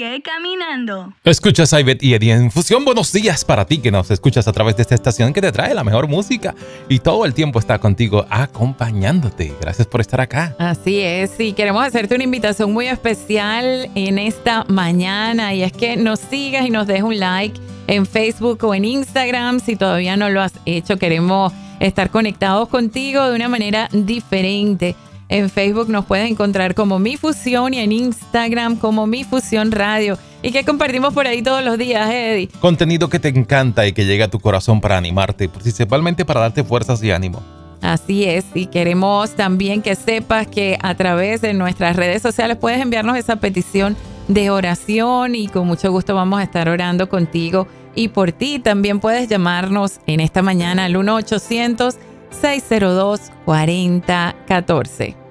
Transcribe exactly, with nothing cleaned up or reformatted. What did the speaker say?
Sigue caminando. Escuchas a Ivette y Eddie en Fusión. Buenos días para ti que nos escuchas a través de esta estación que te trae la mejor música y todo el tiempo está contigo acompañándote. Gracias por estar acá. Así es, y queremos hacerte una invitación muy especial en esta mañana y es que nos sigas y nos des un like en Facebook o en Instagram. Si todavía no lo has hecho, queremos estar conectados contigo de una manera diferente. En Facebook nos puedes encontrar como Mi Fusión y en Instagram como Mi Fusión Radio. Y que compartimos por ahí todos los días, Eddie. Contenido que te encanta y que llega a tu corazón para animarte, principalmente para darte fuerzas y ánimo. Así es, y queremos también que sepas que a través de nuestras redes sociales puedes enviarnos esa petición de oración y con mucho gusto vamos a estar orando contigo y por ti. También puedes llamarnos en esta mañana al uno ochocientos, seiscientos dos, cuarenta catorce.